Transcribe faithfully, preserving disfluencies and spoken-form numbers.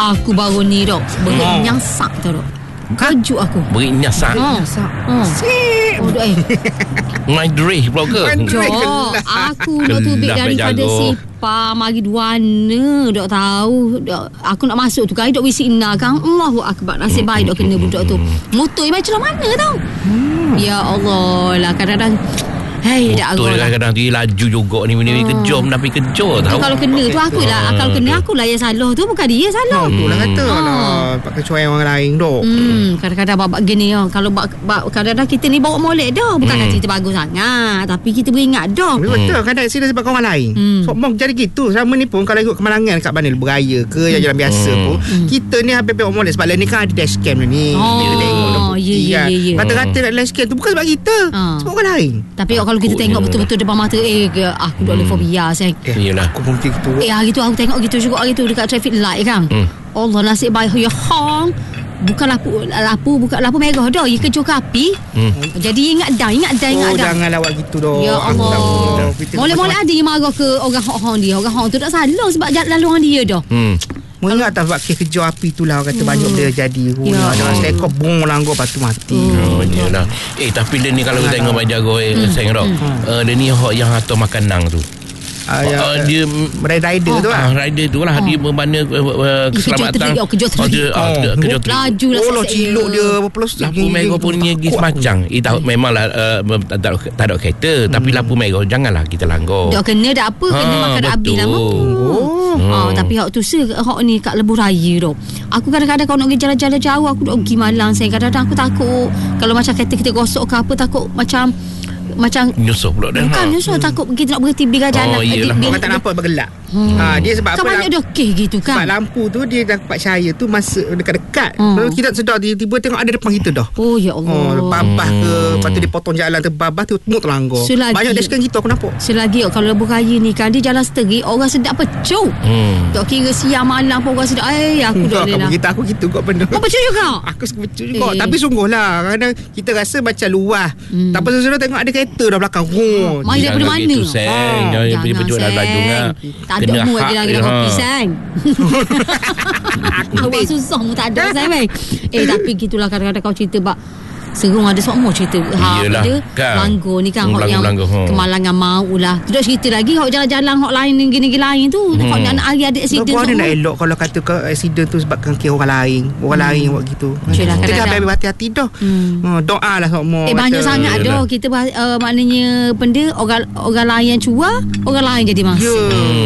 Aku baru ni dok beri Oh. nyasak tu dok. Kejut aku. Beri nyasak. Oh. Oh. Oh dok eh. Maidrih pula ke? Jok, aku nak tubik Kelas daripada baik jago. Sepah mari duana dok tahu. Dok, aku nak masuk tu kali dok bisina kan. Allahu akbar. Nasib baik dok kena budak tu. Motor ni macam mana tau. Ya Allah lah kadang-kadang hei dak Betul agak lah. kadang-kadang tu laju juga ni ni kejom tapi kejor Tu tahu. kalau kena tu aku lah. Ah, Kalau kena betul. aku lah yang salah tu, bukan dia salah. Oh, tu lah kata Ah. lah pakai cuai orang lain dok. Hmm, kadang-kadang babak gini ya. Kalau bak, bak, kadang-kadang kita ni bawa molek dah. Bukan Hmm. kata kita bagus sangat, tapi kita beringat dah. Tapi betul kadang accident sebab orang lain. Hmm. So mau jadi gitu. Sama ni pun kalau ikut kemalangan kat mana beraya ke yang jalan biasa Hmm. pun, kita ni hampir-hampir orang molek sebab lain ni kan ada dashcam ni. Oh, Kita tengok dah bukti ya, ya, kan. ya, ya. Rata-rata nak dashcam tu bukan sebab kita, Ah. sebab orang lain. Tapi kalau kita Takutnya. tengok betul-betul depan mata, eh ke, aku dah ada fobia sayang. Yelah. Aku pun gitu. Eh hari tu aku tengok gitu juga hari tu dekat traffic light kan. Hmm. Allah nasib baik ya hang. Bukan lampu lampu bukan lampu merah dah. Ia kejut ke api. Hmm. Jadi ingat dah, ingat dah, ingat Oh dah. jangan lawak gitu dok. Ya Aku Allah. tahu. Kita Molek-molek ada yang marah ke orang hong dia. Orang hong tu tak salah sebab jalan lalu orang dia dah. Hmm. Mengingat tak sebab kes kejar api tu lah orang kata banyak benda jadi. Ya. Ada orang selekop bong langgar lepas tu mati. Oh, yelah. Eh tapi dia ni kalau kita tengok Mak Jago eh, sayang Rok. Uh, dia ni hok yang atur makanan tu. Ah, Oh, yang uh, dia rider tu ah, lah. rider tu lah Oh. dia bermana uh, uh, keselamatan. terik, oh, kejut terik. dia, ah, Oh. kejut- kejut terik. Laju lah Oh lah sesek ciluk dia dia. berapa plastik. Lampu merah pun ni gis macam. Eh tahu memanglah uh, tak ada tak ada kereta tapi lampu merah janganlah kita langgar. Dah kena dah apa kena Ah, makan api lama. Oh. Ah, tapi hak tu se hak ni kat lebuh raya tu. Aku kadang-kadang kalau nak pergi jalan-jalan jauh aku nak pergi Malang saya kadang-kadang aku takut kalau macam kereta kita gosok ke apa takut macam macam Nyusuh pula dah. bukan nyusul takut kita nak berhenti beli jalan. Oh, eh, iyalah. di- Orang tak nampak bergelap. Hmm. Ha, dia sebab Kan apa? banyak lam- dah kes gitu Sebab kan. lampu tu dia dapat cahaya tu masa dekat-dekat. Hmm. Kalau kita tak sedar tiba-tiba tengok ada depan kita dah. Oh ya Oh, Allah. babah ke, lepas tu dia potong jalan terbabah tu tengok terlanggar. Selagi- Banyak dashcam gitu aku nampak. Selagi kalau lebuh raya ni kan dia jalan seteri orang sedap pecuh. Hmm. Tak kira siang malam pun orang sedap. Eh aku dah Kamu lelah. kita aku gitu kot benda. Oh pecuh juga. Aku suka betul juga. Eh. Tapi sungguh lah kadang kita rasa macam luas. Hmm. Tak apa-apa tengok ada kereta dah belakang. Oh, Mai daripada Jangan mana? gitu, Seng. Ah, Jangan Jangan, pergi pecut dalam baju Seng. ngah. Tak ada mu lagi lagi dah kopi Sang. Awak susah mu tak ada Sang baik. Eh tapi gitulah kadang-kadang kau cerita bak Serung ada semua cerita ha, Iyalah, dia kan. Langgar ni kan Hmm, hok yang langgar-langgar, ha. kemalangan mau lah. Tu dah cerita lagi hok jalan-jalan hok lain ni gini-gini lain tu. Hmm. Hok nak hari ada accident Kau ada nak semua. elok kalau kata kau accident tu sebabkan kira orang lain. Orang Hmm. lain yang buat gitu. Betul lah, Kita kadang-kadang. kan habis hati-hati dah. Hmm. Oh, doa lah semua. Eh banyak Kata- sangat Yalah. dah kita uh, maknanya benda orang orang lain yang cuar, orang lain jadi masa. Ya.